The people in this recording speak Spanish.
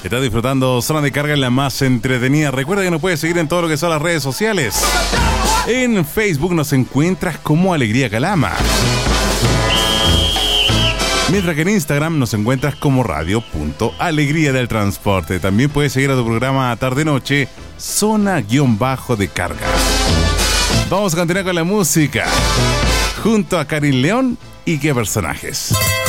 Estás disfrutando Zona de Carga, en la más entretenida. Recuerda que nos puedes seguir en todo lo que son las redes sociales. En Facebook nos encuentras como Alegría Calama, mientras que en Instagram nos encuentras como radio.alegría del transporte. También puedes seguir a tu programa tarde-noche, Zona-de Carga. Vamos a continuar con la música junto a Karin León y qué personajes.